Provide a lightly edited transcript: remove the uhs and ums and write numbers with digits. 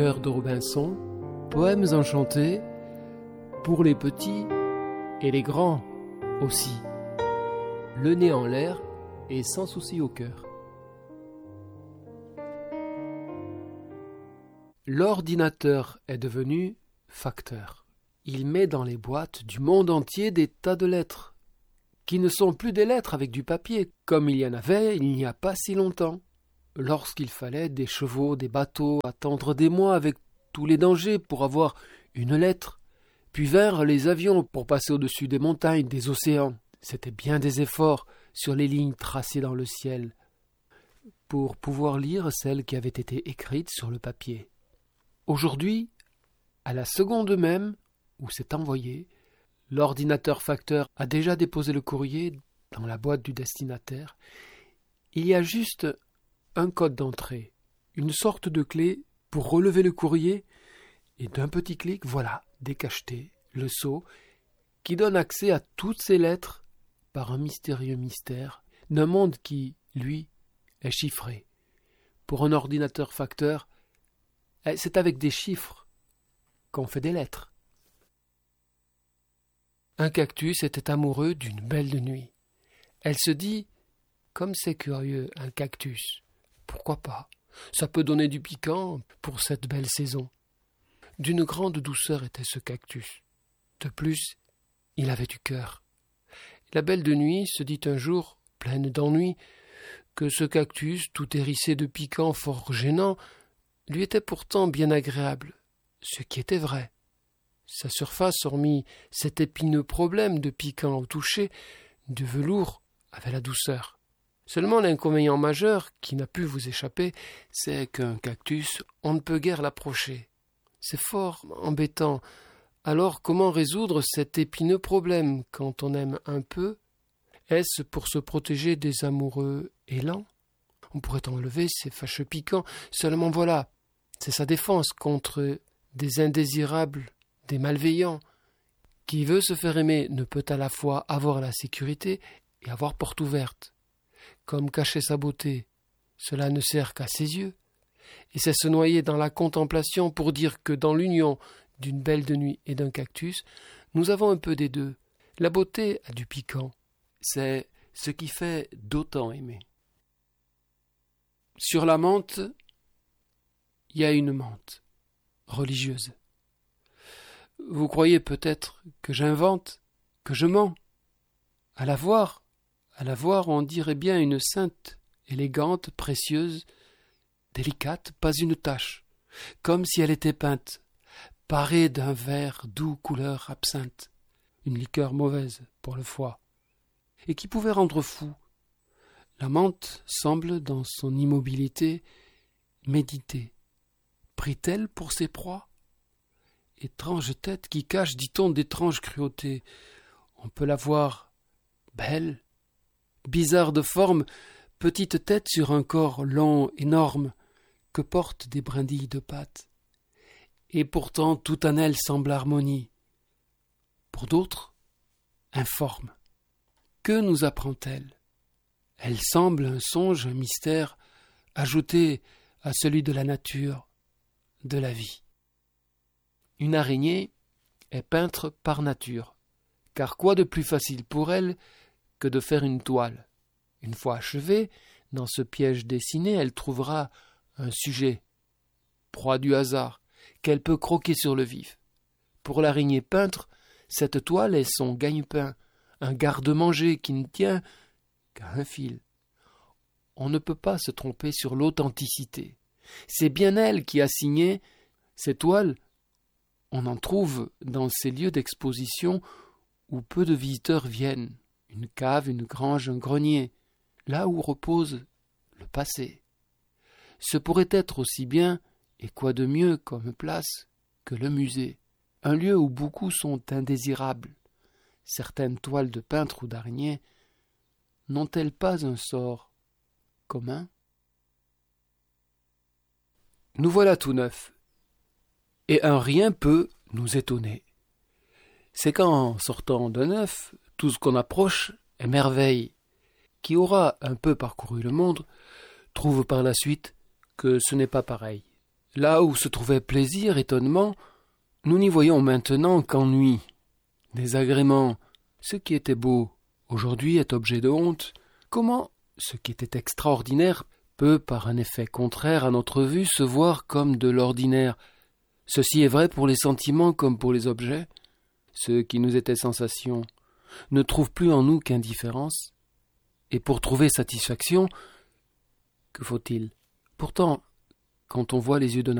De Robinson, poèmes enchantés pour les petits et les grands aussi. Le nez en l'air et sans souci au cœur. L'ordinateur est devenu facteur. Il met dans les boîtes du monde entier des tas de lettres, qui ne sont plus des lettres avec du papier, comme il y en avait il n'y a pas si longtemps. Lorsqu'il fallait des chevaux, des bateaux, attendre des mois avec tous les dangers pour avoir une lettre, puis vinrent les avions pour passer au-dessus des montagnes, des océans. C'était bien des efforts sur les lignes tracées dans le ciel, pour pouvoir lire celles qui avaient été écrites sur le papier. Aujourd'hui, à la seconde même où c'est envoyé, l'ordinateur facteur a déjà déposé le courrier dans la boîte du destinataire. Il y a juste un code d'entrée, une sorte de clé pour relever le courrier, et d'un petit clic, voilà, décacheté, le sceau, qui donne accès à toutes ces lettres par un mystérieux mystère d'un monde qui, lui, est chiffré. Pour un ordinateur facteur, c'est avec des chiffres qu'on fait des lettres. Un cactus était amoureux d'une belle de nuit. Elle se dit, comme c'est curieux, un cactus. Pourquoi pas? Ça peut donner du piquant pour cette belle saison. D'une grande douceur était ce cactus. De plus, il avait du cœur. La belle de nuit se dit un jour, pleine d'ennui, que ce cactus, tout hérissé de piquant fort gênant, lui était pourtant bien agréable, ce qui était vrai. Sa surface, hormis cet épineux problème de piquant au toucher, de velours, avait la douceur. Seulement l'inconvénient majeur, qui n'a pu vous échapper, c'est qu'un cactus, on ne peut guère l'approcher. C'est fort embêtant. Alors comment résoudre cet épineux problème quand on aime un peu? Est-ce pour se protéger des amoureux élans? On pourrait enlever ces fâcheux piquants, seulement voilà, c'est sa défense contre des indésirables, des malveillants. Qui veut se faire aimer ne peut à la fois avoir la sécurité et avoir porte ouverte. Comme cacher sa beauté, cela ne sert qu'à ses yeux, et c'est se noyer dans la contemplation pour dire que dans l'union d'une belle de nuit et d'un cactus, nous avons un peu des deux. La beauté a du piquant, c'est ce qui fait d'autant aimer. Sur la menthe, il y a une menthe religieuse. Vous croyez peut-être que j'invente, que je mens. À la voir, on dirait bien une sainte, élégante, précieuse, délicate, pas une tache, comme si elle était peinte, parée d'un vert doux couleur absinthe, une liqueur mauvaise pour le foie, et qui pouvait rendre fou. La menthe semble, dans son immobilité, méditer. Prit-elle pour ses proies? Étrange tête qui cache, dit-on, d'étranges cruautés. On peut la voir belle, bizarre de forme, petite tête sur un corps long, énorme, que portent des brindilles de pattes. Et pourtant tout en elle semble harmonie. Pour d'autres, informe. Que nous apprend-elle? Elle semble un songe, un mystère, ajouté à celui de la nature, de la vie. Une araignée est peintre par nature, car quoi de plus facile pour elle que de faire une toile? Une fois achevée, dans ce piège dessiné, elle trouvera un sujet, proie du hasard, qu'elle peut croquer sur le vif. Pour l'araignée peintre, cette toile est son gagne-pain, un garde-manger qui ne tient qu'à un fil. On ne peut pas se tromper sur l'authenticité. C'est bien elle qui a signé ces toiles. On en trouve dans ces lieux d'exposition où peu de visiteurs viennent, une cave, une grange, un grenier, là où repose le passé. Ce pourrait être aussi bien, et quoi de mieux comme place, que le musée, un lieu où beaucoup sont indésirables. Certaines toiles de peintre ou d'araignée n'ont-elles pas un sort commun? Nous voilà tout neufs, et un rien peut nous étonner. C'est qu'en sortant de neuf, tout ce qu'on approche est merveille. Qui aura un peu parcouru le monde trouve par la suite que ce n'est pas pareil. Là où se trouvait plaisir, étonnement, nous n'y voyons maintenant qu'ennui, désagrément. Ce qui était beau, aujourd'hui est objet de honte. Comment ce qui était extraordinaire peut, par un effet contraire à notre vue, se voir comme de l'ordinaire? Ceci est vrai pour les sentiments comme pour les objets. Ce qui nous était sensation ne trouve plus en nous qu'indifférence. Et pour trouver satisfaction, que faut-il? Pourtant, quand on voit les yeux de